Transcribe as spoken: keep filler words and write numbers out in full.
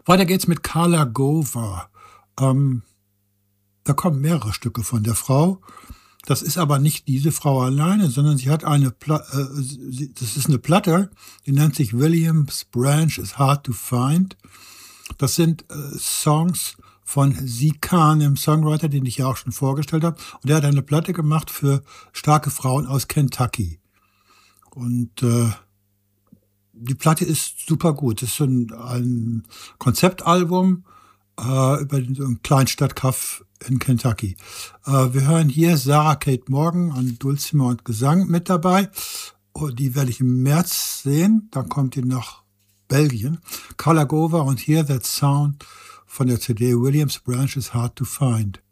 Weiter geht's mit Carla Gover. Ähm, da kommen mehrere Stücke von der Frau. Das ist aber nicht diese Frau alleine, sondern sie hat eine Pla äh, sie, das ist eine Platte, die nennt sich Williams Branch is Hard to Find. Das sind äh, Songs von Sie Khan, dem Songwriter, den ich ja auch schon vorgestellt habe. Und der hat eine Platte gemacht für starke Frauen aus Kentucky. Und äh, die Platte ist super gut. Das ist so ein, ein Konzeptalbum äh, über den, so einen Kleinstadtkaff in Kentucky. Äh, wir hören hier Sarah Kate Morgan an Dulcimer und Gesang mit dabei. Oh, die werde ich im März sehen. Dann kommt die nach Belgien. Carla Gover und Hear That Sound von der C D Williams Branch is Hard to Find.